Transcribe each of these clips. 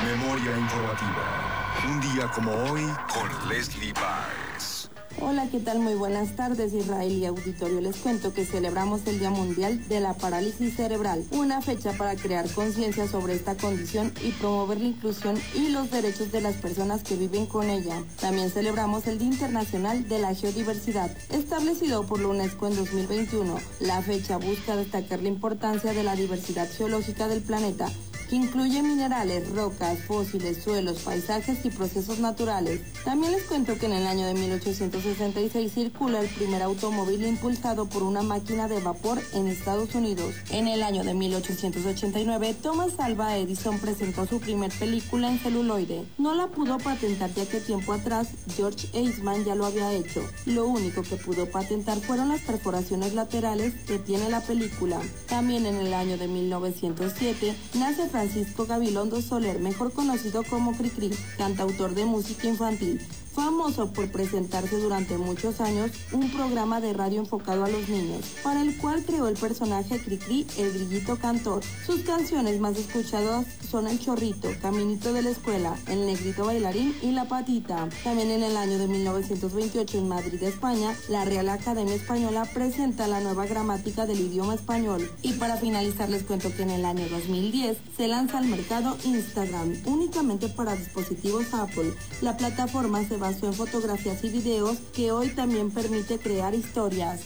Memoria informativa. Un día como hoy con Leslie Baez. Hola, ¿qué tal? Muy buenas tardes, Israel y auditorio. Les cuento que celebramos el Día Mundial de la Parálisis Cerebral, una fecha para crear conciencia sobre esta condición y promover la inclusión y los derechos de las personas que viven con ella. También celebramos el Día Internacional de la Geodiversidad, establecido por la UNESCO en 2021. La fecha busca destacar la importancia de la diversidad geológica del planeta, que incluye minerales, rocas, fósiles, suelos, paisajes y procesos naturales. También les cuento que en el año de 1866 circula el primer automóvil impulsado por una máquina de vapor en Estados Unidos. En el año de 1889, Thomas Alva Edison presentó su primer película en celuloide. No la pudo patentar ya que tiempo atrás George Eastman ya lo había hecho. Lo único que pudo patentar fueron las perforaciones laterales que tiene la película. También en el año de 1907 nace Francisco Gabilondo Soler, mejor conocido como Cricri, cantautor de música infantil, famoso por presentarse durante muchos años un programa de radio enfocado a los niños, para el cual creó el personaje Cricri, el grillito cantor. Sus canciones más escuchadas son El Chorrito, Caminito de la Escuela, El Negrito Bailarín y La Patita. También en el año de 1928 en Madrid, España, la Real Academia Española presenta la nueva gramática del idioma español. Y para finalizar les cuento que en el año 2010 se lanza al mercado Instagram, únicamente para dispositivos Apple. La plataforma se basó en fotografías y videos que hoy también permite crear historias.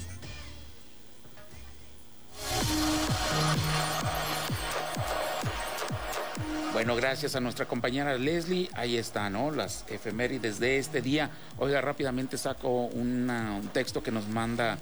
Bueno, gracias a nuestra compañera Leslie. Ahí está, ¿no? Las efemérides de este día. Oiga, rápidamente saco un texto que nos manda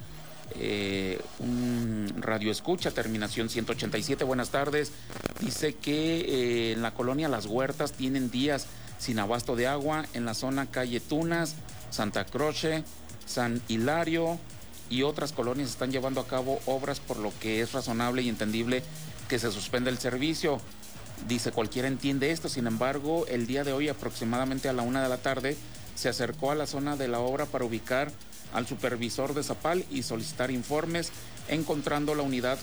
un radioescucha, terminación 187. Buenas tardes. Dice que en la colonia Las Huertas tienen días sin abasto de agua. En la zona calle Tunas, Santa Croce, San Hilario y otras colonias están llevando a cabo obras, por lo que es razonable y entendible que se suspenda el servicio. Dice, cualquiera entiende esto. Sin embargo, el día de hoy, aproximadamente a la 1 de la tarde, se acercó a la zona de la obra para ubicar al supervisor de Zapal y solicitar informes, encontrando la unidad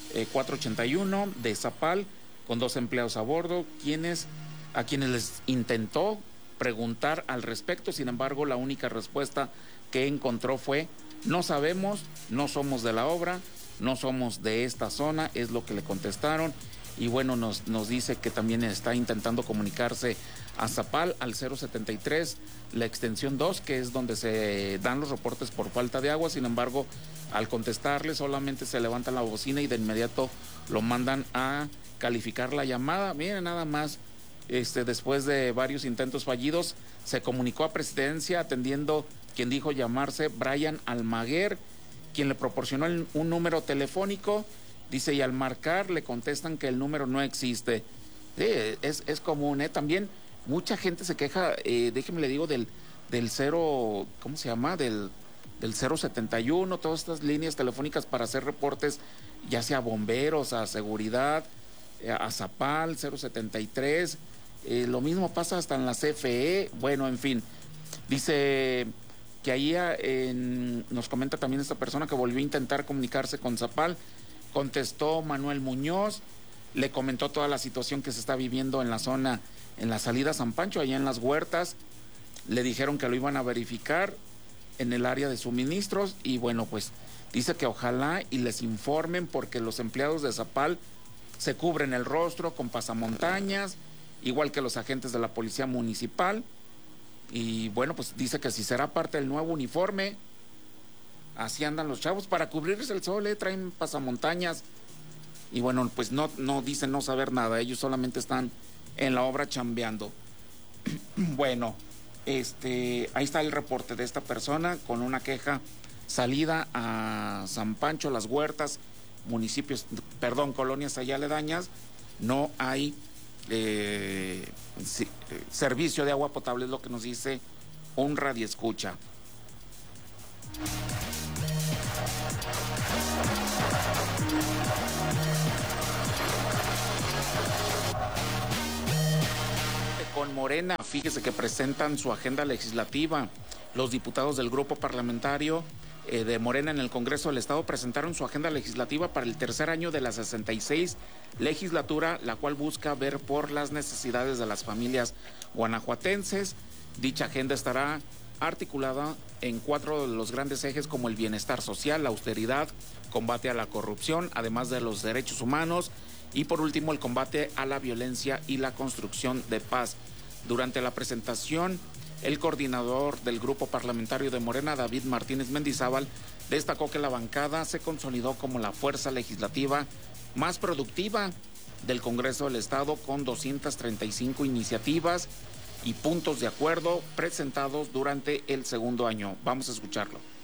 481 de Zapal con 2 empleados a bordo, a quienes les intentó preguntar al respecto. Sin embargo, la única respuesta que encontró fue: no sabemos, no somos de la obra, no somos de esta zona, es lo que le contestaron. Y bueno, nos dice que también está intentando comunicarse a Zapal al 073, la extensión 2, que es donde se dan los reportes por falta de agua. Sin embargo, al contestarle solamente se levanta la bocina y de inmediato lo mandan a calificar la llamada. Miren, nada más, después de varios intentos fallidos, se comunicó a Presidencia atendiendo quien dijo llamarse Brian Almaguer, quien le proporcionó un número telefónico. Dice, y al marcar le contestan que el número no existe. Sí, es común, ¿eh? También mucha gente se queja, déjeme le digo, del 0, ¿cómo se llama? Del 071, todas estas líneas telefónicas para hacer reportes, ya sea a bomberos, a seguridad, a Zapal, 073. Lo mismo pasa hasta en la CFE. Bueno, en fin. Dice que ahí nos comenta también esta persona que volvió a intentar comunicarse con Zapal. Contestó Manuel Muñoz, le comentó toda la situación que se está viviendo en la zona, en la salida San Pancho, allá en Las Huertas. Le dijeron que lo iban a verificar en el área de suministros y bueno, pues dice que ojalá y les informen, porque los empleados de Zapal se cubren el rostro con pasamontañas, igual que los agentes de la policía municipal. Y bueno, pues dice que si será parte del nuevo uniforme. Así andan los chavos, para cubrirse el sol, traen pasamontañas. Y bueno, pues no dicen no saber nada, ellos solamente están en la obra chambeando. Bueno, ahí está el reporte de esta persona con una queja. Salida a San Pancho, Las Huertas, colonias allá aledañas, no hay servicio de agua potable, es lo que nos dice un radioescucha. Con Morena, fíjese que presentan su agenda legislativa. Los diputados del grupo parlamentario de Morena en el Congreso del Estado presentaron su agenda legislativa para el tercer año de la 66 legislatura, la cual busca ver por las necesidades de las familias guanajuatenses. Dicha agenda estará articulada en 4 de los grandes ejes, como el bienestar social, la austeridad, combate a la corrupción, además de los derechos humanos, y por último el combate a la violencia y la construcción de paz. Durante la presentación, el coordinador del grupo parlamentario de Morena, David Martínez Mendizábal, destacó que la bancada se consolidó como la fuerza legislativa más productiva del Congreso del Estado, con 235 iniciativas y puntos de acuerdo presentados durante el segundo año. Vamos a escucharlo.